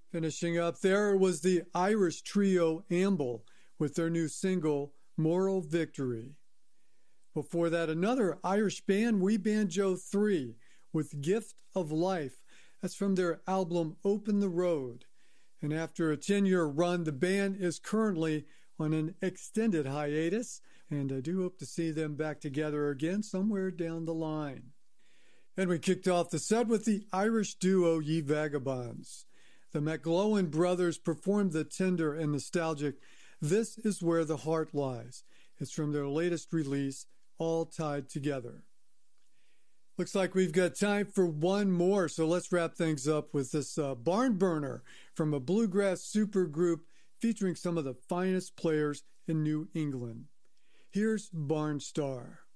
Finishing up there was the Irish trio Amble with their new single, Moral Victory. Before that, another Irish band, We Banjo 3, with Gift of Life. That's from their album Open the Road. And after a 10-year run, the band is currently on an extended hiatus, and I do hope to see them back together again somewhere down the line. And we kicked off the set with the Irish duo Ye Vagabonds. The McGlowan brothers performed the tender and nostalgic This Is Where the Heart Lies. It's from their latest release, All Tied Together. Looks like we've got time for one more, so let's wrap things up with this barn burner from a bluegrass supergroup featuring some of the finest players in New England. Here's Barn Star.